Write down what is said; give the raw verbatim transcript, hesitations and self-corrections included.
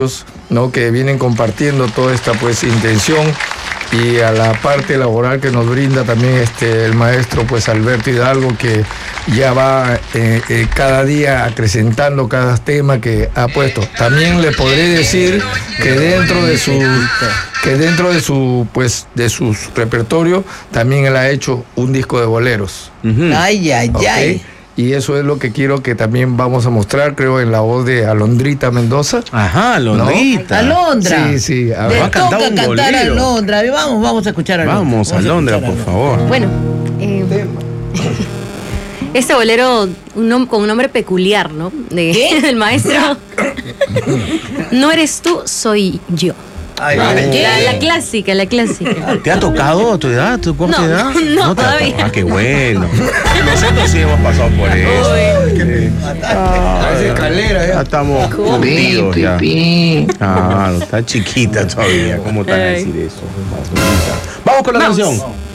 ¿no? Que vienen compartiendo toda esta pues intención, y a la parte laboral que nos brinda también este el maestro pues Alberto Hidalgo, que ya va eh, eh, cada día acrecentando cada tema que ha puesto. También le podré decir que dentro de su que dentro de su pues de su repertorio también él ha hecho un disco de boleros. Uh-huh. Ay, ay, ¿Okay? ay. Y eso es lo que quiero que también vamos a mostrar, creo, en la voz de Alondrita Mendoza. Ajá, Alondrita. ¿No? Alondra. Sí, sí. A Le ver. toca un cantar bolero. a Alondra. Vamos, vamos a escuchar a Alondra. Vamos, Alondra, por favor. Bueno, eh, este bolero un nom- con un nombre peculiar, ¿no? De, ¿Qué? del maestro. No eres tú, soy yo. Ay, Ah, ay, ¿qué? La, la clásica, la clásica. ¿Te ha tocado a tu edad? ¿Tu corta No, edad? no, te ha todavía. tocado. Ah, qué bueno. Nosotros sí hemos pasado por eso. Parece escalera, Ya ya. estamos curtidos ya. Claro, está chiquita todavía. ¿Cómo te van a decir eso? Vamos con la canción.